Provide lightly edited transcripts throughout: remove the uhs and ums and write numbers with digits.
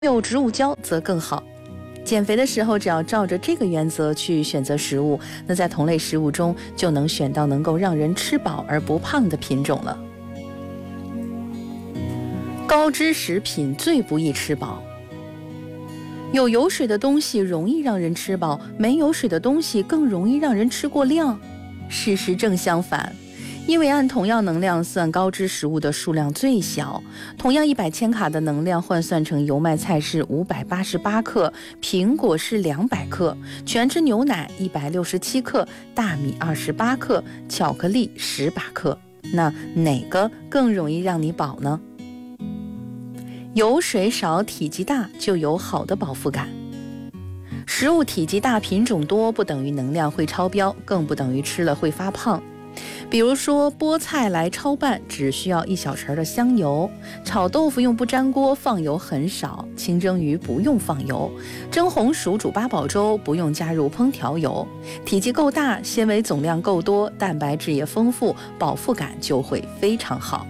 有植物胶则更好。减肥的时候，只要照着这个原则去选择食物，那在同类食物中就能选到能够让人吃饱而不胖的品种了。高脂食品最不易吃饱。有油水的东西容易让人吃饱，没油水的东西更容易让人吃过量。事实正相反，因为按同样能量算，高脂食物的数量最小。同样100千卡的能量换算成油麦菜是588克，苹果是200克，全脂牛奶167克，大米28克，巧克力10把克。那哪个更容易让你饱呢？油水少、体积大就有好的饱腹感。食物体积大、品种多不等于能量会超标，更不等于吃了会发胖。比如说菠菜来焯拌只需要1小匙的香油，炒豆腐用不粘锅放油很少，清蒸鱼不用放油，蒸红薯煮八宝粥不用加入烹调油。体积够大，纤维总量够多，蛋白质也丰富，饱腹感就会非常好。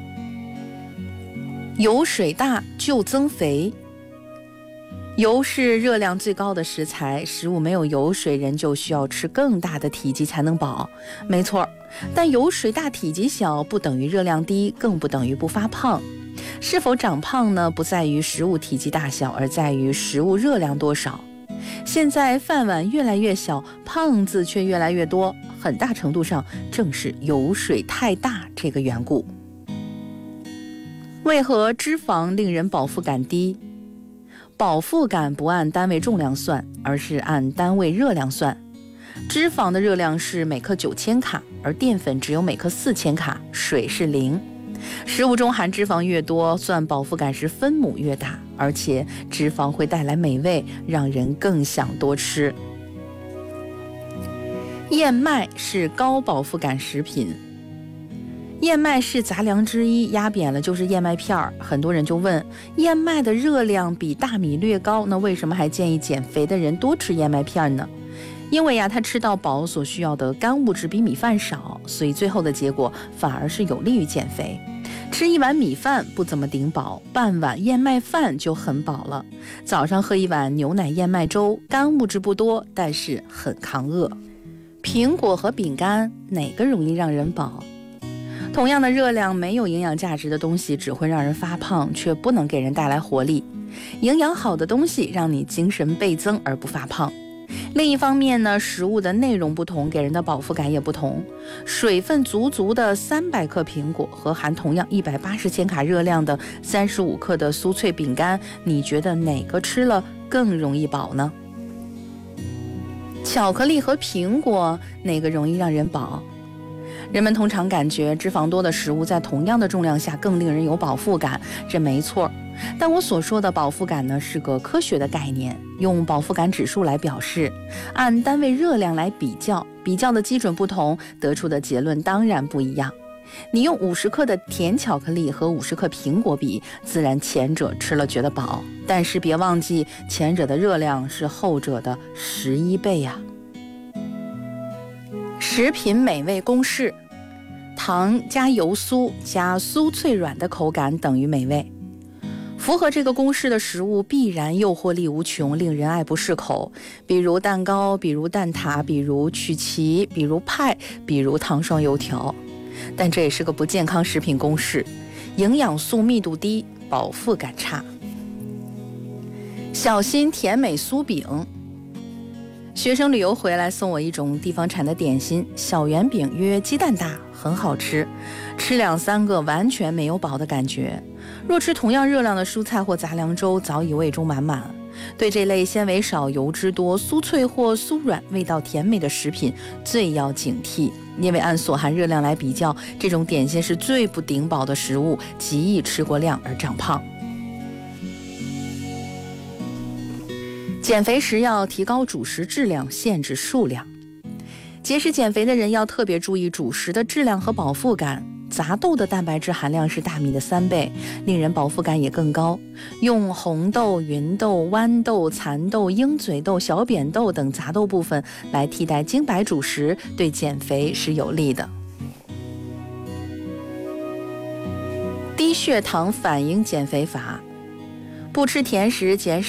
油水大就增肥。油是热量最高的食材，食物没有油水，人就需要吃更大的体积才能饱。没错，但油水大体积小不等于热量低，更不等于不发胖。是否长胖呢？不在于食物体积大小，而在于食物热量多少。现在饭碗越来越小，胖子却越来越多，很大程度上正是油水太大这个缘故。为何脂肪令人饱腹感低？饱腹感不按单位重量算，而是按单位热量算。脂肪的热量是每克9000卡，而淀粉只有每克4000卡，水是0。食物中含脂肪越多，算饱腹感时分母越大，而且脂肪会带来美味，让人更想多吃。燕麦是高饱腹感食品。燕麦是杂粮之一，压扁了就是燕麦片儿。很多人就问，燕麦的热量比大米略高，那为什么还建议减肥的人多吃燕麦片呢？因为它吃到饱所需要的干物质比米饭少，所以最后的结果反而是有利于减肥。吃1碗米饭不怎么顶饱，半碗燕麦饭就很饱了。早上喝1碗牛奶燕麦粥，干物质不多，但是很抗饿。苹果和饼干哪个容易让人饱？同样的热量，没有营养价值的东西只会让人发胖，却不能给人带来活力。营养好的东西让你精神倍增而不发胖。另一方面呢，食物的内容不同，给人的饱腹感也不同。水分足足的300克苹果和含同样180千卡热量的35克的酥脆饼干，你觉得哪个吃了更容易饱呢？巧克力和苹果哪个容易让人饱？人们通常感觉脂肪多的食物在同样的重量下更令人有饱腹感，这没错。但我所说的饱腹感呢，是个科学的概念，用饱腹感指数来表示，按单位热量来比较，比较的基准不同，得出的结论当然不一样。你用50克的甜巧克力和50克苹果比，自然前者吃了觉得饱，但是别忘记前者的热量是后者的11倍呀。食品美味公式：糖加油酥加酥脆软的口感等于美味。符合这个公式的食物必然诱惑力无穷，令人爱不释口，比如蛋糕，比如蛋挞，比如曲奇，比如派，比如糖霜油条。但这也是个不健康食品公式，营养素密度低，饱腹感差。小心甜美酥饼。学生旅游回来送我一种地方产的点心，小圆饼约鸡蛋大，很好吃，吃2-3个完全没有饱的感觉。若吃同样热量的蔬菜或杂粮粥，早已胃中满满。对这类纤维少、油脂多、酥脆或酥软、味道甜美的食品最要警惕，因为按所含热量来比较，这种点心是最不顶饱的食物，极易吃过量而长胖。减肥时要提高主食质量，限制数量。节食减肥的人要特别注意主食的质量和饱腹感。杂豆的蛋白质含量是大米的3倍，令人饱腹感也更高。用红豆、芸豆、豌豆、蚕豆、鹰嘴豆、小扁豆等杂豆部分来替代精白主食，对减肥是有利的。低血糖反应减肥法。 不吃甜食减